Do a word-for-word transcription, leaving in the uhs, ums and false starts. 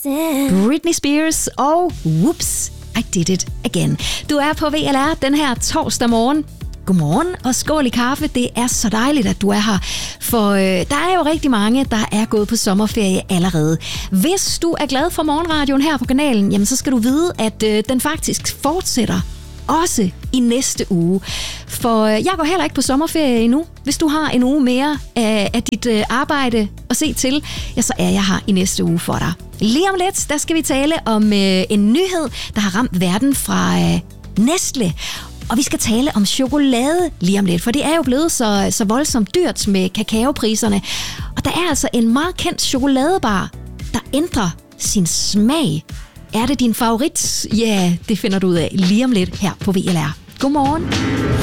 Britney Spears og Whoops, I Did It Again. Du er på V L R den her torsdag morgen. Godmorgen og skål i kaffe. Det er så dejligt, at du er her. For øh, der er jo rigtig mange, der er gået på sommerferie allerede. Hvis du er glad for morgenradioen her på kanalen, jamen så skal du vide, at øh, den faktisk fortsætter også i næste uge. For øh, jeg går heller ikke på sommerferie endnu. Hvis du har en uge mere af, af dit øh, arbejde at se til, ja, så er jeg her i næste uge for dig. Lige om lidt, der skal vi tale om øh, en nyhed, der har ramt verden fra øh, Nestlé. Og vi skal tale om chokolade lige om lidt, for det er jo blevet så, så voldsomt dyrt med kakaopriserne. Og der er altså en meget kendt chokoladebar, der ændrer sin smag. Er det din favorit? Ja, det finder du ud af lige om lidt her på V L R. Godmorgen.